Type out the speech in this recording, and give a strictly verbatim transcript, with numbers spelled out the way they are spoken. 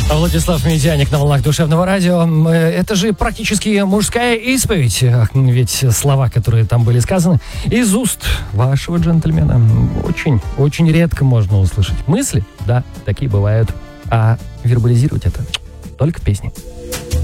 Владислав Медяник на волнах душевного радио. Это же практически мужская исповедь. Ведь слова, которые там были сказаны, из уст вашего джентльмена очень, очень редко можно услышать. Мысли, да, такие бывают. А вербализировать это только в песне.